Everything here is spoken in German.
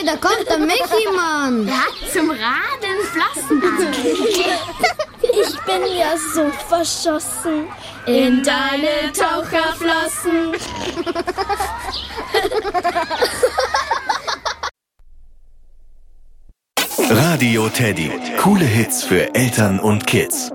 da kommt der Michi, Mann. Er hat zum Radeln Flossen an. Ich bin ja so verschossen In deine Taucherflossen. Radio Teddy. Coole Hits für Eltern und Kids.